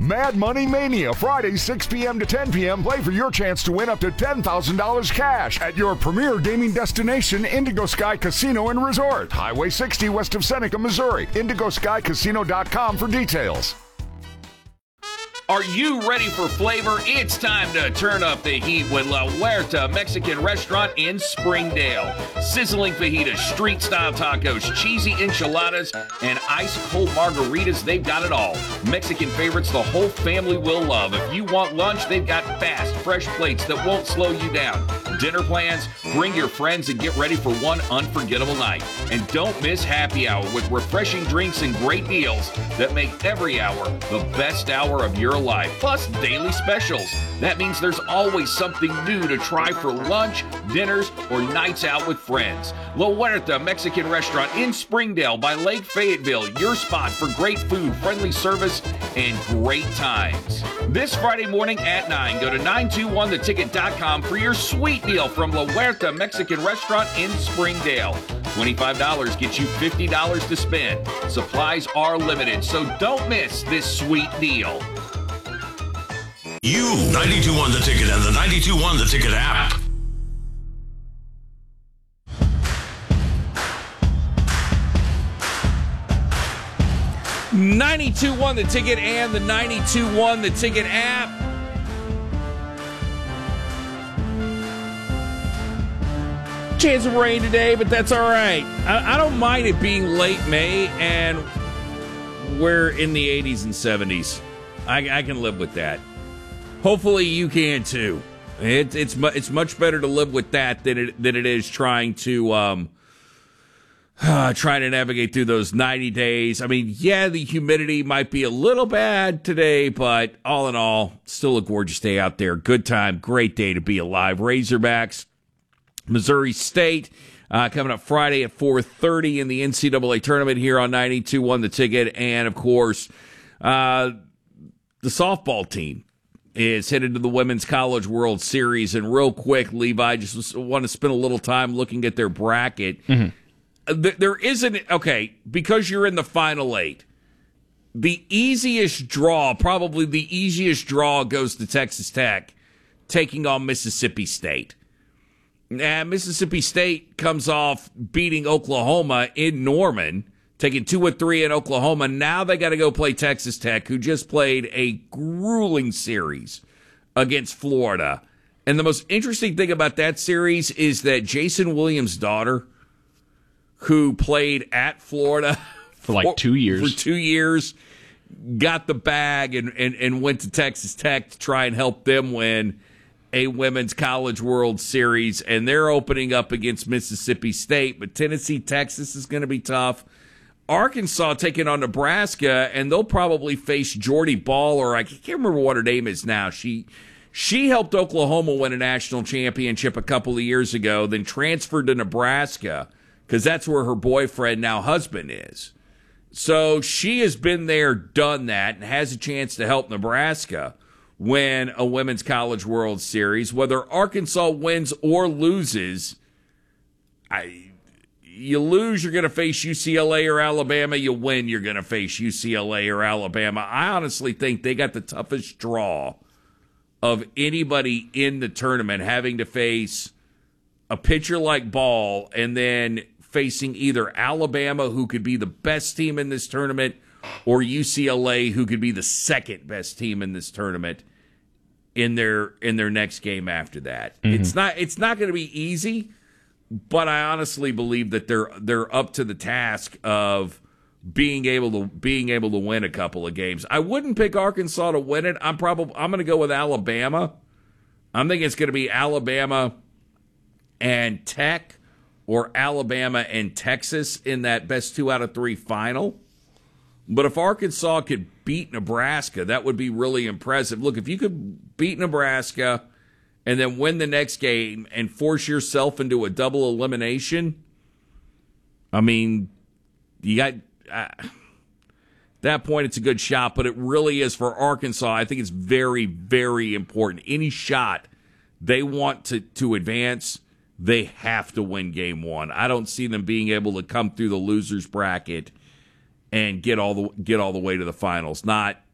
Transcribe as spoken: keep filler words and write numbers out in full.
Mad Money Mania, Friday, six p.m. to ten p.m. Play for your chance to win up to ten thousand dollars cash at your premier gaming destination, Indigo Sky Casino and Resort. Highway sixty west of Seneca, Missouri. indigo sky casino dot com for details. Are you ready for flavor? It's time to turn up the heat with La Huerta Mexican Restaurant in Springdale. Sizzling fajitas, street-style tacos, cheesy enchiladas, and ice-cold margaritas, they've got it all. Mexican favorites the whole family will love. If you want lunch, they've got fast, fresh plates that won't slow you down. Dinner plans? Bring your friends and get ready for one unforgettable night. And don't miss happy hour with refreshing drinks and great deals that make every hour the best hour of your life. Plus daily specials. That means there's always something new to try for lunch, dinners, or nights out with friends. La Huerta Mexican Restaurant in Springdale by Lake Fayetteville. Your spot for great food, friendly service, and great times. This Friday morning at nine, go to nine two one the ticket dot com for your sweet deal from La Huerta Mexican Restaurant in Springdale. twenty-five dollars gets you fifty dollars to spend. Supplies are limited, so don't miss this sweet deal. You, ninety-two point one The Ticket and the ninety-two point one The Ticket app. ninety-two point one The Ticket and the ninety-two point one The Ticket app. Chance of rain today, but that's all right. I, I don't mind it being late May and we're in the eighties and seventies. I, I can live with that. Hopefully you can too. It, it's mu- it's much better to live with that than it than it is trying to um uh, trying to navigate through those ninety days. I mean, yeah, the humidity might be a little bad today, but all in all, still a gorgeous day out there. Good time, great day to be alive. Razorbacks, Missouri State, uh, coming up Friday at four thirty in the N C double A tournament here on ninety-two point one The Ticket, and of course, uh, the softball team is headed to the Women's College World Series. And real quick, Levi, just want to spend a little time looking at their bracket. Mm-hmm. There isn't, okay, because you're in the final eight, the easiest draw, probably the easiest draw goes to Texas Tech taking on Mississippi State. And Mississippi State comes off beating Oklahoma in Norman, taking two or three in Oklahoma. Now they got to go play Texas Tech, who just played a grueling series against Florida. And the most interesting thing about that series is that Jason Williams' daughter, who played at Florida for like two years, for two years, got the bag and, and, and went to Texas Tech to try and help them win a Women's College World Series. And they're opening up against Mississippi State, but Tennessee, Texas is going to be tough. Arkansas taking on Nebraska, and they'll probably face Jordy Ball, or I can't remember what her name is now. She she helped Oklahoma win a national championship a couple of years ago, then transferred to Nebraska because that's where her boyfriend, now husband, is. So she has been there, done that, and has a chance to help Nebraska win a Women's College World Series. Whether Arkansas wins or loses, I... You lose, you're going to face U C L A or Alabama. You win, you're going to face U C L A or Alabama. I honestly think they got the toughest draw of anybody in the tournament, having to face a pitcher like Ball and then facing either Alabama, who could be the best team in this tournament, or U C L A, who could be the second best team in this tournament in their in their next game after that. Mm-hmm. It's not it's not going to be easy. But I honestly believe that they're they're up to the task of being able to being able to win a couple of games. I wouldn't pick Arkansas to win it. I'm probably I'm going to go with Alabama. I'm thinking it's going to be Alabama and Tech, or Alabama and Texas in that best two out of three final. But if Arkansas could beat Nebraska, that would be really impressive. Look, if you could beat Nebraska and then win the next game and force yourself into a double elimination, I mean, you got uh, at that point, it's a good shot, but it really is for Arkansas. I think it's very, very important. Any shot they want to, to advance, they have to win game one. I don't see them being able to come through the losers bracket and get all the get all the way to the finals. Not